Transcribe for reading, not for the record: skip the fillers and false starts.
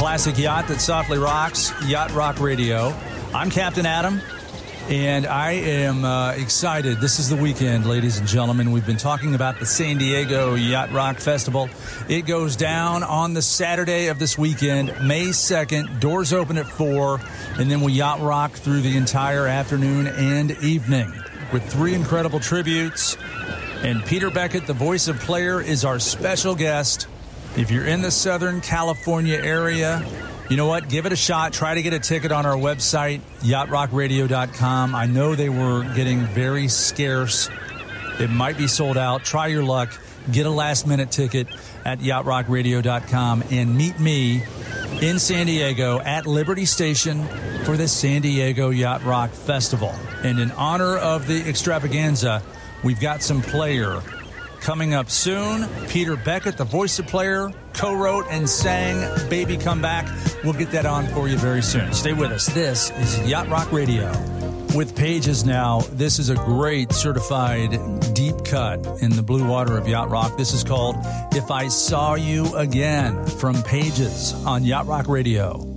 classic yacht that softly rocks, Yacht Rock Radio. I'm Captain Adam, and I am excited. This is the weekend, ladies and gentlemen. We've been talking about the San Diego Yacht Rock Festival. It goes down on the Saturday of this weekend, May 2nd. Doors open at 4, and then we yacht rock through the entire afternoon and evening with 3 incredible tributes. And Peter Beckett, the voice of Player, is our special guest. If you're in the Southern California area, you know what? Give it a shot. Try to get a ticket on our website, yachtrockradio.com. I know they were getting very scarce. It might be sold out. Try your luck. Get a last-minute ticket at yachtrockradio.com and meet me in San Diego at Liberty Station for the San Diego Yacht Rock Festival. And in honor of the extravaganza, we've got some Player coming up soon. Peter Beckett, the voice of Player, co-wrote and sang Baby Come Back. We'll get that on for you very soon. Stay with us. This is Yacht Rock Radio. With Pages now, this is a great certified deep cut in the blue water of Yacht Rock. This is called If I Saw You Again from Pages on Yacht Rock Radio.